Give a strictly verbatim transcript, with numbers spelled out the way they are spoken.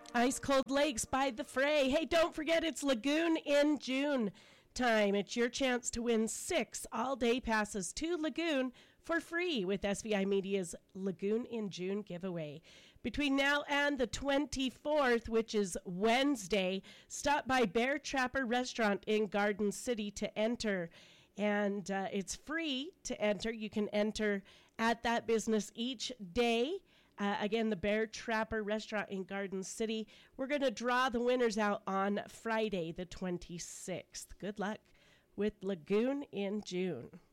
Ice Cold Lakes by The Fray. Hey, don't forget it's Lagoon in June time. It's your chance to win six all-day passes to Lagoon for free with S V I Media's Lagoon in June giveaway. Between now and the twenty-fourth, which is Wednesday, stop by Bear Trapper Restaurant in Garden City to enter. And uh, it's free to enter. You can enter at that business each day. Uh, again, the Bear Trapper Restaurant in Garden City. We're going to draw the winners out on Friday, the twenty-sixth. Good luck with Lagoon in June.